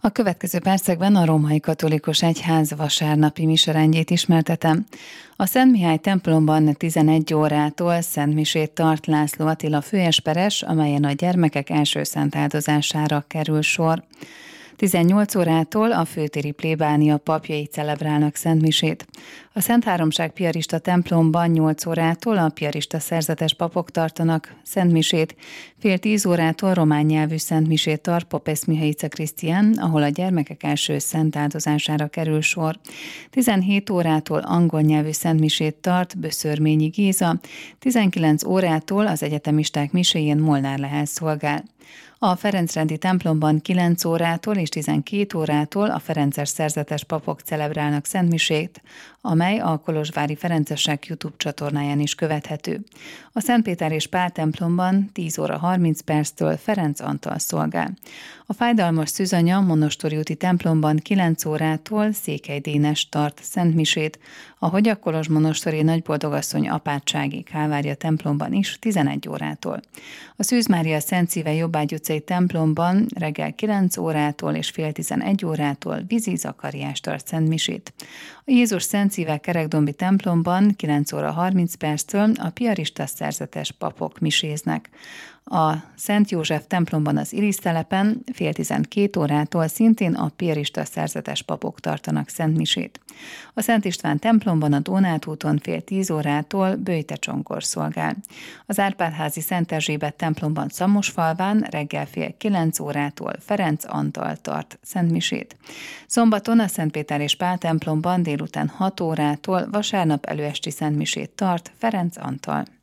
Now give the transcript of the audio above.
A következő percekben a Római Katolikus Egyház vasárnapi miserendjét ismertetem. A Szent Mihály templomban 11 órától szentmisét tart László Attila főesperes, amelyen a gyermekek első szentáldozására kerül sor. 18 órától a főtéri plébánia papjai celebrálnak szentmisét. A Szent Háromság piarista templomban 8 órától a piarista szerzetes papok tartanak szentmisét, fél 10 órától román nyelvű szentmisét tart Popes Mihaice Krisztián, ahol a gyermekek első szentáldozására kerül sor. 17 órától angol nyelvű szentmisét tart Böszörményi Géza, 19 órától az egyetemisták miséjén Molnár Lehel szolgál. A Ferencrendi templomban 9 órától és 12 órától a ferences szerzetes papok celebrálnak szentmisét, amely a kolozsvári ferencesek YouTube csatornáján is követhető. A Szent Péter és Pál templomban 10 óra 30 perctől Ferenc Antal szolgál. A Fájdalmas Szűzanya monostori úti templomban 9 órától Székely Dénes tart szentmisét, ahogy a kolozsmonostori Nagyboldogasszony apátsági Kálvária templomban is 11 órától. A Szűz Mária Szent Szíve Jobbágy utcai templomban reggel 9 órától és fél 11 órától Vizi Zakariás tart szentmisét. A Jézus Szent Szíve Kerekdombi templomban 9 óra 30 perctől a piarista szerzetes papok miséznek. A Szent József templomban az Irisz telepen fél 12 órától szintén a piarista szerzetes papok tartanak szentmisét. A Szent István templomban a Dónát úton fél 10 órától Böjte Csongor szolgál. Az Árpád-házi Szent Erzsébet templomban Szamosfalván reggel fél 9 órától Ferenc Antal tart szentmisét. Szombaton a Szent Péter és Pál templomban délután 6 órától vasárnap előesti szentmisét tart Ferenc Antal.